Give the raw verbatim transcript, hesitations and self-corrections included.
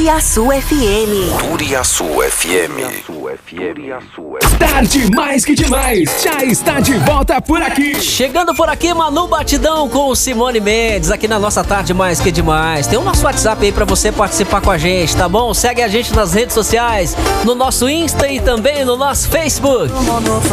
Turiaçu F M. Turiaçu F M. Tarde mais que demais, já está de volta por aqui. Chegando por aqui, Manu Batidão com Simone Mendes, aqui na nossa Tarde mais que demais. Tem o nosso WhatsApp aí pra você participar com a gente, tá bom? Segue a gente nas redes sociais, no nosso Insta e também no nosso Facebook.